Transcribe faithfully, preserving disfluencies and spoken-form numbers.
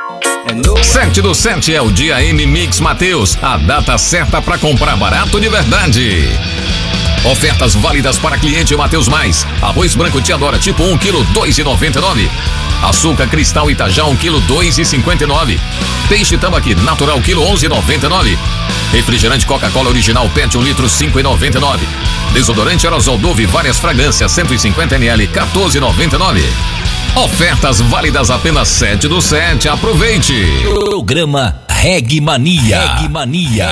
sete do sete é o dia M Mix Mateus, a data certa para comprar barato de verdade. Ofertas válidas para cliente Mateus Mais. Arroz branco Teodora tipo um quilo, dois e noventa e nove. Açúcar Cristal Itajá um quilo, dois e cinquenta e nove. Peixe Tambaqui natural quilo, onze e noventa e nove. Refrigerante Coca-Cola original Pet um litro, cinco e noventa e nove. Desodorante Aerosol Dove várias fragrâncias cento e cinquenta mililitros, quatorze e noventa e nove. Ofertas válidas apenas sete do sete. Aproveite. Programa Reggae Mania. Reggae Mania.